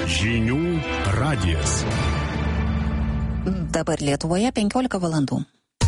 Žinių radijas. Dabar Lietuvoje 15 valandų.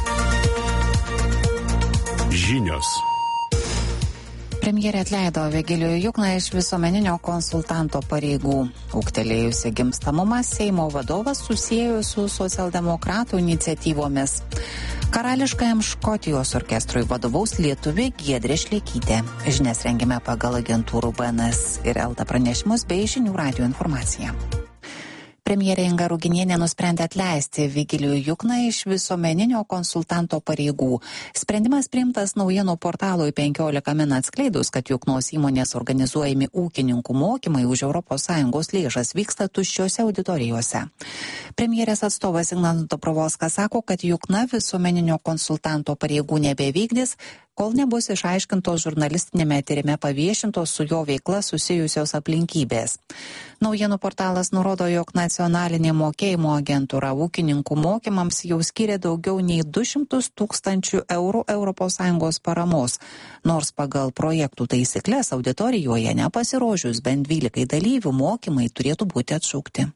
Žinios. Premjerė atleido Vigilijų Jukną iš visuomeninio konsultanto pareigų. Ūgtelėjusi gimstamumą Seimo vadovas susiejo su socialdemokratų iniciatyvomis. Karališkajam Škotijos orkestrui vadovaus lietuvė Giedrė Šlekytė. Žinias rengime pagal agentūrų BNS ir LT pranešimus bei Žinių radijo informaciją. Premjerė Inga Ruginienė nusprendė atleisti Vigilijų Jukną iš visuomeninio konsultanto pareigų. Sprendimas priimtas naujienų portalui 15 min atskleidus, kad Juknos įmonės organizuojami ūkininkų mokymai už ES lėšas vyksta tuščiose auditorijose. Premjerės atstovas Ignas Dobrovolskas sako, kad Jukna visuomeninio konsultanto pareigų nebevykdys, kol nebus išaiškintos žurnalistinėme tyrime paviešintos su jo veikla susijusios aplinkybės. Naujienų portalas nurodo, jog nacionalinė mokėjimo agentūra ūkininkų mokymams jau skiria daugiau nei 200 000 eurų ES paramos, nors pagal projektų taisyklės auditorijoje nepasirodžius bent 12 dalyvių mokymai turėtų būti atšaukti.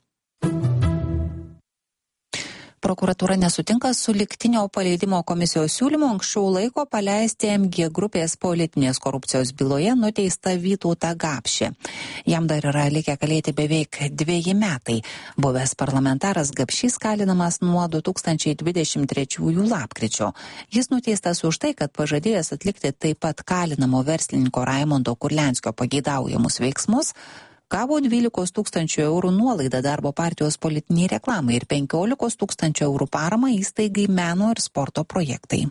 Prokuratūra nesutinka su lygtinio paleidimo komisijos siūlymu anksčiau laiko paleisti MG grupės politinės korupcijos byloje nuteistą Vytautą Gapšį. Jam dar yra likę kalėti beveik 2 metai. Buvęs parlamentaras Gapšys kalinamas nuo 2023 lapkričio. Jis nuteistas už tai, kad pažadėjęs atlikti taip pat kalinamo verslininko Raimondo Kurlianskio pageidaujamus veiksmus, gavo 12 000 eurų nuolaidą darbo partijos politiniai reklamai ir 15 000 eurų paramą įstaigai meno ir sporto projektai.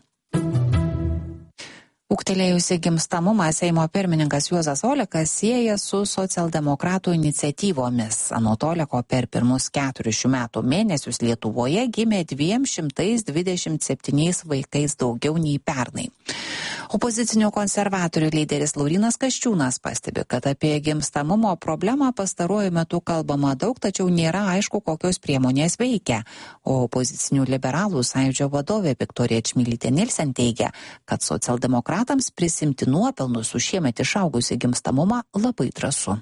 Ūgtelėjusi gimstamumą Seimo pirmininkas Juozas Olekas sieja su socialdemokratų iniciatyvomis. Anot Oleko per pirmus 4 šių metų mėnesius Lietuvoje gimė 227 vaikais daugiau nei pernai. Opozicinių konservatorių lyderis Laurynas Kasčiūnas pastebi, kad apie gimstamumo problemą pastaruoju metu kalbama daug, tačiau nėra aišku, kokios priemonės veikia. O opozicinių liberalų sąjūdžio vadovė Viktorija Čmilytė Nilsen teigia, kad socialdemokratams prisimti nuopelnus už šiemet išaugusi gimstamumą labai drąsu.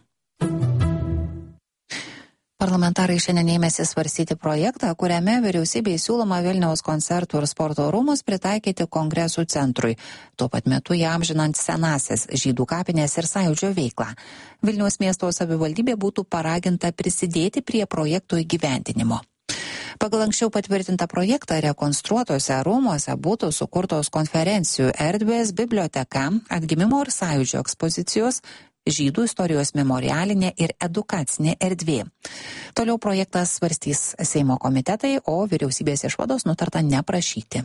Parlamentarai šiandien ėmėsi svarstyti projektą, kuriame vyriausybei siūloma Vilniaus koncertų ir sporto rūmus pritaikyti kongresų centrui, tuo pat metu įamžinant senąsias žydų kapinės ir sąjūdžio veiklą. Vilniaus miesto savivaldybė būtų paraginta prisidėti prie projekto įgyvendinimo. Pagal anksčiau patvirtintą projektą rekonstruotose rūmuose būtų sukurtos konferencijų erdvės, biblioteka, atgimimo ir sąjūdžio ekspozicijos, žydų istorijos memorialinė ir edukacinė erdvė. Toliau projektas svarstys Seimo komitetai, o vyriausybės išvados nutarta neprašyti.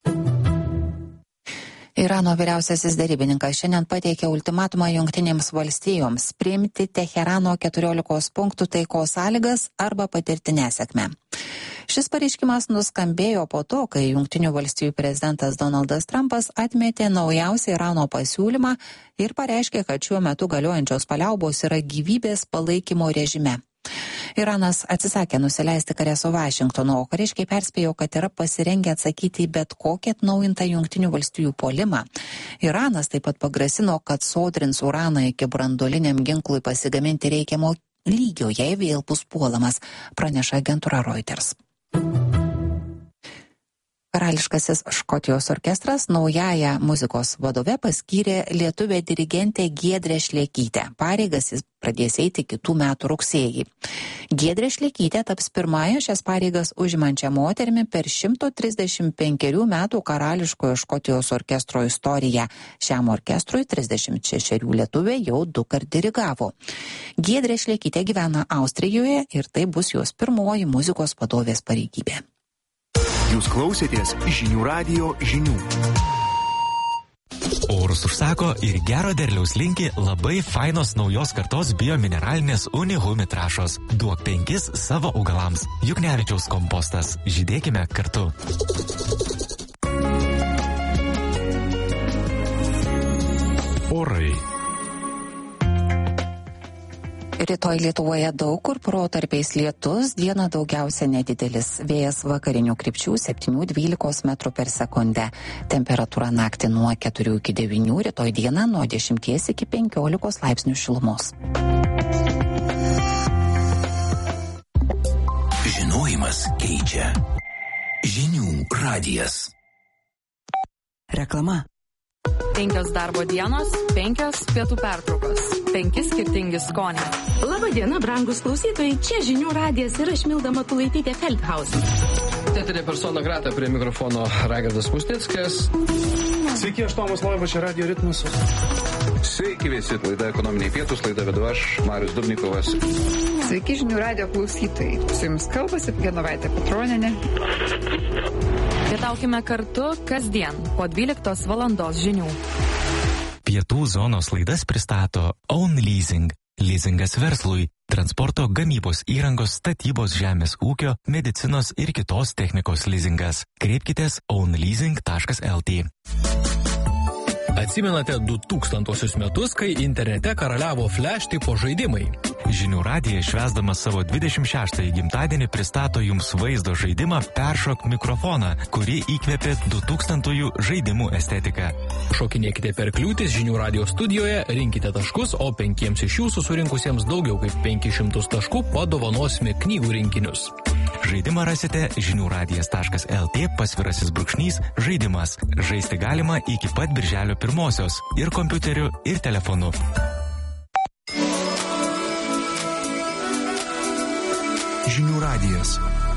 Irano vyriausiasis derybininkas šiandien pateikė ultimatumą Jungtinėms valstijoms priimti Teherano 14 punktų taikos sąlygas arba patirti nesėkmę. Šis pareiškimas nuskambėjo po to, kai Jungtinių valstijų prezidentas Donaldas Trumpas atmetė naujausią Irano pasiūlymą ir pareiškė, kad šiuo metu galiojančios paliaubos yra gyvybės palaikymo režime. Iranas atsisakė nusileisti kare su Vašingtonu, o kariškiai perspėjo, kad yra pasirengę atsakyti į bet kokį atnaujintą Jungtinių valstijų puolimą. Iranas taip pat pagrasino, kad sodrins uraną iki branduoliniam ginklui pasigaminti reikiamo lygio, jei vėl bus puolamas, praneša agentūra Reuters. Karališkasis Škotijos orkestras naująją muzikos vadove paskyrė lietuvė dirigentė Giedrė Šlekytė. Pareigas jis pradės eiti kitų metų rugsėjį. Giedrė Šlekytė taps pirmąją šias pareigas užimančią moterimi per 135 metų Karališkojo Škotijos orkestro istoriją. Šiam orkestrui 36 lietuvė jau 2 kart dirigavo. Giedrė Šlekytė gyvena Austrijoje ir tai bus jos pirmoji muzikos vadovės pareigybė. Jūs klausėtės Žinių radijo žinių. Orus užsako ir gero derliaus linki labai fainos naujos kartos biomineralinės Unihumi trąšos. Duok 5 savo augalams. Juknevičiaus kompostas. Žydėkime kartu. Orai. Rytoj Lietuvoje daug kur protarpiais lietus, dieną daugiausia nedidelis. Vėjas vakarinių krypčių 7-12 metrų per sekundę. Temperatūra naktį nuo 4 iki 9, rytoj dieną nuo 10 iki 15 laipsnių šilumos. Žinias keičia. Žinių radijas. Reklama. 5 darbo dienos, 5 pietų pertraukos, 5 skirtingi skoniai. Labadiena, brangus klausytojai, čia Žinių radijas ir aš Milda Matulaitytė Feldhausen. Teatrė persona grata, prie mikrofono Raigardas Musnickas. Sveiki, aš Tomas Loiba, čia Radio Ritmas. Sveiki visi, laida Ekonominiai pietūs, laida vedu aš, Marius Dubnikovas. Sveiki, Žinių radijo klausytojai. Su jums kalbasi Genovaitė Petronienė. Pietaukime kartu kasdien po 12 valandos žinių. Pietų zonos laidas pristato Own Leasing. Leasingas verslui, transporto, gamybos įrangos, statybos, žemės ūkio, medicinos ir kitos technikos leasingas. Kreipkitės ownleasing.lt. Atsimenate 2000 metus, kai internete karaliavo flash tipo žaidimai. Žinių radijas švęsdamas savo 26-ąjį gimtadienį pristato jums vaizdo žaidimą Peršok mikrofoną, kurį įkvėpė 2000-ųjų žaidimų estetiką. Šokinėkite per kliūtis Žinių radijo studijoje, rinkite taškus, o 5 iš jūsų surinkusiems daugiau kaip 500 taškų padovanosime knygų rinkinius. Žaidimą rasite žiniųradijas.lt / žaidimas. Žaisti galima iki pat birželio 1-osios ir kompiuteriu, ir telefonu. Žinių radijas.